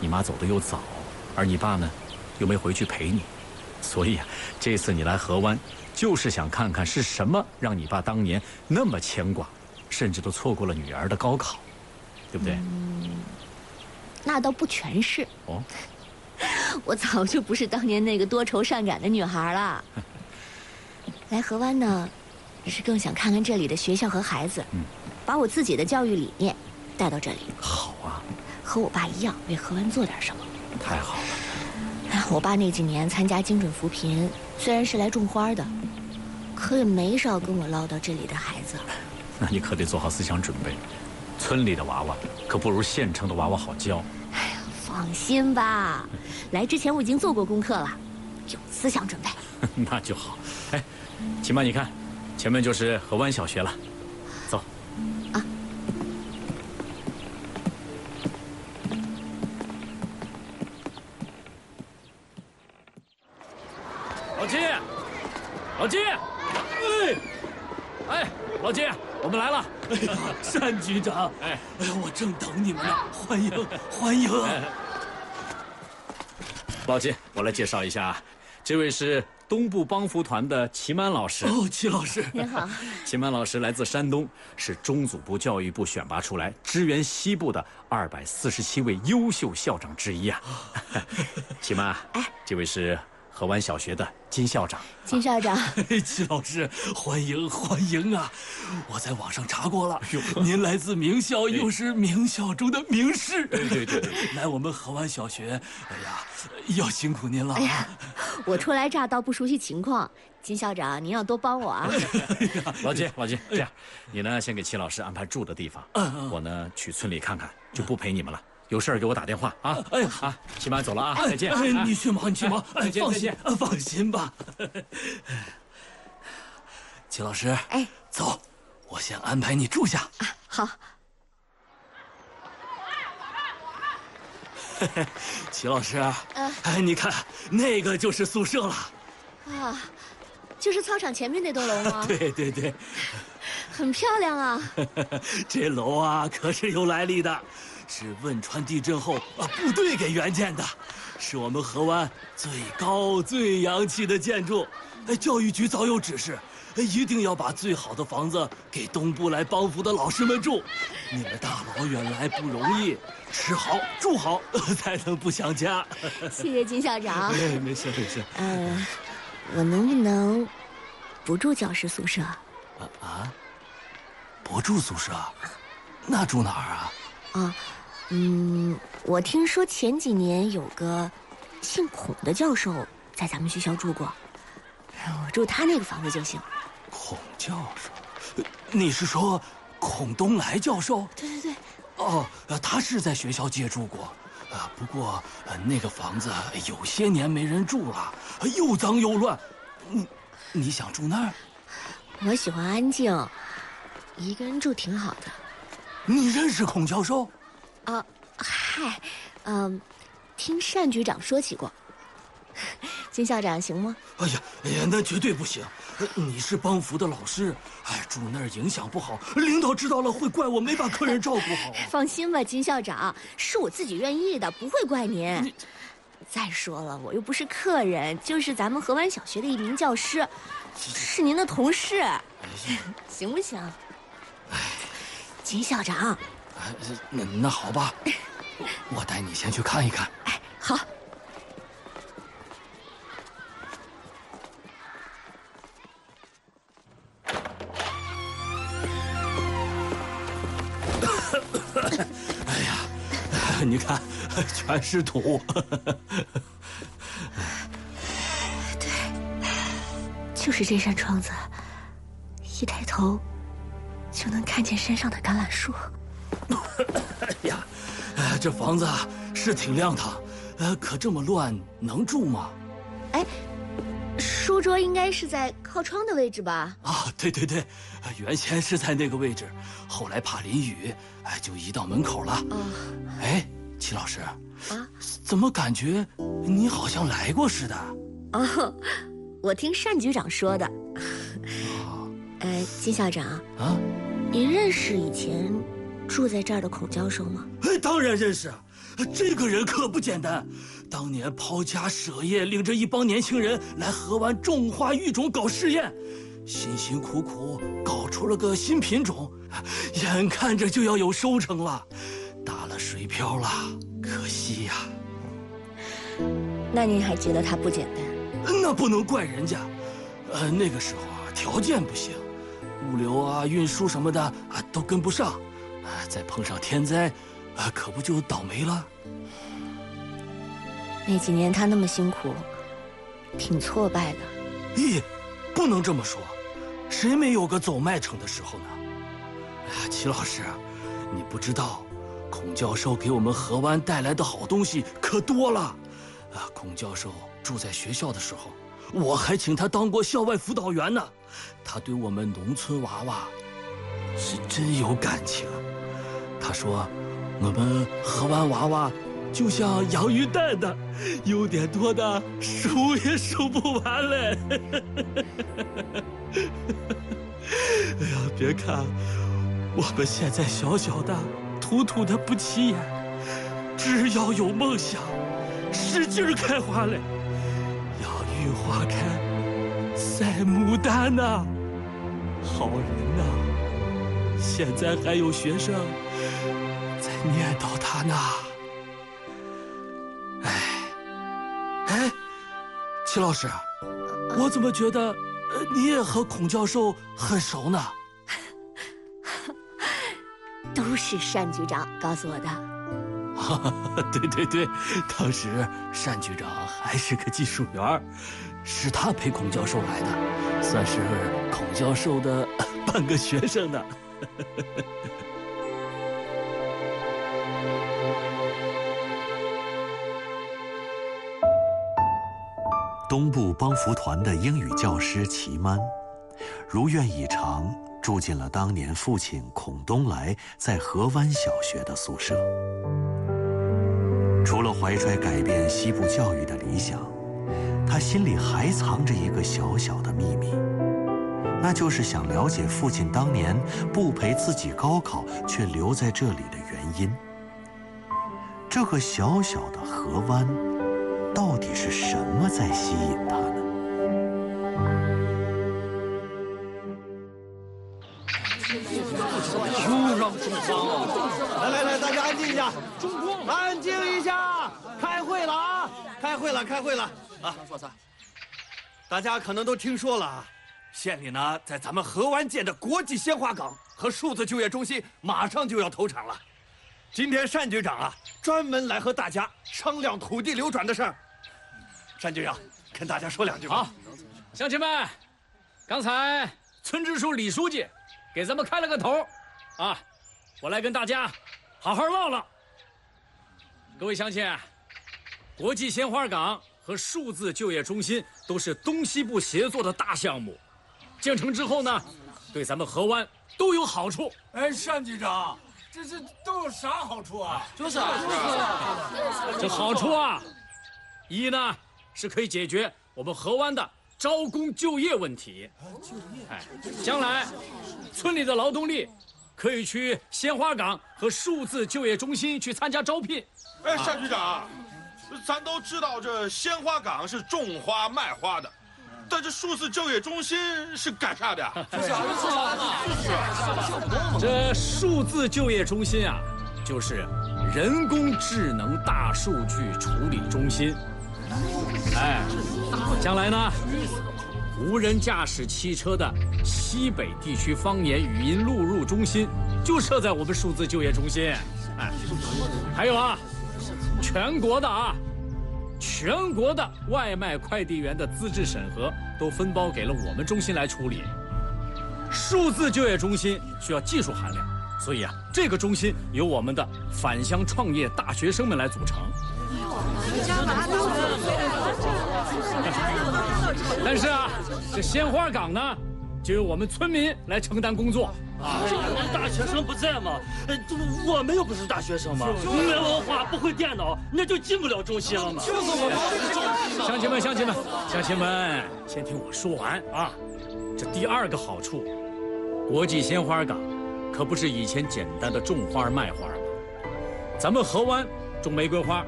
妈走的又早，而你爸呢，又没回去陪你，所以啊，这次你来河湾，就是想看看是什么让你爸当年那么牵挂，甚至都错过了女儿的高考，对不对？ 那倒不全是。 哦， 我早就不是当年那个多愁善感的女孩了。来河湾呢，是更想看看这里的学校和孩子，把我自己的教育理念带到这里。 好啊， 和我爸一样，为河湾做点什么。 太好了。 我爸那几年参加精准扶贫，虽然是来种花的，可也没少跟我唠叨这里的孩子。 那你可得做好思想准备，村里的娃娃可不如县城的娃娃好教。 哎呀，放心吧，来之前我已经做过功课了，有思想准备。 那就好。哎，秦妈，你看，前面就是河湾小学了，走。 啊。 老金，老金，哎，老金，我们来了。 哎呀，单局长，哎呀，我正等你们呢，欢迎欢迎。 老金，我来介绍一下，这位是东部帮扶团的齐曼老师。 哦，齐老师， 您好。 齐曼老师来自山东，是中组部教育部选拔出来支援西部的247位优秀校长之一啊。齐曼，这位是河湾小学的金校长。 金校长， 齐老师，欢迎欢迎啊！我在网上查过了，您来自名校，又是名校中的名士。 对， 来我们河湾小学，哎呀，要辛苦您了。 哎呀，我初来乍到，不熟悉情况，金校长您要多帮我啊。 老金，这样，你呢先给齐老师安排住的地方，我呢去村里看看，就不陪你们了。有事儿给我打电话啊！ 哎呀， 啊，齐妈走了啊，再见。 你去忙，你去忙。 再见，再见。 放心吧。齐老师，走，我先安排你住下。 好。 齐老师，你看那个就是宿舍了。 啊，就是操场前面那栋楼吗？ 对， 很漂亮啊。 这楼啊可是有来历的，是汶川地震后部队给援建的，是我们河湾最高最洋气的建筑。教育局早有指示，一定要把最好的房子给东部来帮扶的老师们住。你们大老远来不容易，吃好住好才能不想家。 谢谢金校长。 没事。 我能不能不住教师宿舍？ 不住宿舍，那住哪儿啊？ 我听说前几年有个姓孔的教授在咱们学校住过，我住他那个房子就行。 孔教授，你是说孔东来教授？ 对。 哦，他是在学校借住过，不过那个房子有些年没人住了，又脏又乱。你想住那儿？ 我喜欢安静，一个人住挺好的。 你认识孔教授？ 听单局长说起过。金校长行吗？ 哎呀，那绝对不行！你是帮扶的老师，住那儿影响不好，领导知道了会怪我没把客人照顾好。 放心吧，金校长，是我自己愿意的，不会怪您。再说了，我又不是客人，就是咱们河湾小学的一名教师，是您的同事，行不行？金校长， 那好吧，我带你先去看一看。 好。 哎呀，你看，全是土。 对，就是这扇窗子，一抬头就能看见山上的橄榄树。 哎呀，这房子是挺亮堂，可这么乱能住吗？ 书桌应该是在靠窗的位置吧？ 对，原先是在那个位置，后来怕淋雨，就移到门口了。齐老师，怎么感觉你好像来过似的？ 我听单局长说的。金校长您认识以前住在这儿的孔教授吗？ 当然认识， 这个人可不简单，当年抛家舍业，领着一帮年轻人来河湾种花育种搞试验，辛辛苦苦搞出了个新品种，眼看着就要有收成了，打了水漂了，可惜呀。 那您还觉得他不简单？ 那不能怪人家，那个时候啊，条件不行，物流啊、运输什么的啊都跟不上，再碰上天灾，可不就倒霉了？ 那几年他那么辛苦，挺挫败的。 咦，不能这么说，谁没有个走麦城的时候呢？哎呀，齐老师，你不知道，孔教授给我们河湾带来的好东西可多了。孔教授住在学校的时候，我还请他当过校外辅导员呢。他对我们农村娃娃是真有感情。他说，我们河湾娃娃就像养鱼蛋的，有点多的数也数不完嘞。哎呀，别看我们现在小小的、土土的不起眼，只要有梦想，使劲开花嘞，养育花开，赛牡丹呐，好人呐，现在还有学生在念叨他呢。哎，齐老师，我怎么觉得你也和孔教授很熟呢？ 都是单局长告诉我的。 对，当时单局长还是个技术员，是他陪孔教授来的，算是孔教授的半个学生呢。 东部帮扶团的英语教师齐曼，如愿以偿住进了当年父亲孔东来在河湾小学的宿舍。除了怀揣改变西部教育的理想，他心里还藏着一个小小的秘密，那就是想了解父亲当年不陪自己高考却留在这里的原因。这个小小的河湾，到底是什么在吸引他呢？ 来，大家安静一下，安静一下，开会了啊！开会了啊！大家可能都听说了，县里呢在咱们河湾建的国际鲜花港和数字就业中心马上就要投产了。今天单局长啊，专门来和大家商量土地流转的事儿。单局长，跟大家说两句吧。 好，乡亲们，刚才村支书李书记给咱们开了个头，啊，我来跟大家好好唠唠。各位乡亲，国际鲜花港和数字就业中心都是东西部协作的大项目，建成之后呢，对咱们河湾都有好处。 哎，单局长，这都有啥好处啊？ 这好处啊，一呢是可以解决我们河湾的招工就业问题。将来村里的劳动力可以去鲜花港和数字就业中心去参加招聘。 哎，单局长，咱都知道这鲜花港是种花卖花的，但这数字就业中心是干啥的呀？ 这数字就业中心啊，就是人工智能大数据处理中心。哎，将来呢，无人驾驶汽车的西北地区方言语音录入中心就设在我们数字就业中心。哎，还有啊，全国的外卖快递员的资质审核都分包给了我们中心来处理。数字就业中心需要技术含量，所以啊，这个中心由我们的返乡创业大学生们来组成。但是啊，这鲜花港呢，就由我们村民来承担工作。 大学生不在吗？我们又不是大学生嘛，没文化不会电脑，那就进不了中心了嘛。 乡亲们，先听我说完啊。这第二个好处，国际鲜花港可不是以前简单的种花卖花了，咱们河湾种玫瑰花，